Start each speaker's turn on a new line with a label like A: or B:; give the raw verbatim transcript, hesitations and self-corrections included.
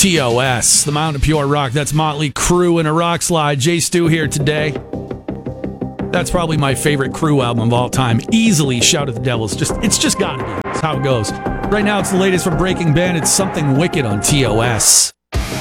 A: T O S, the Mountain of Pure Rock. That's Motley Crue and a rock slide. Jay Stu here today. That's probably my favorite Crue album of all time. Easily Shout at the Devil. It's just, it's just gotta be. That's how it goes. Right now, it's the latest from Breaking Band. It's Something Wicked on T O S.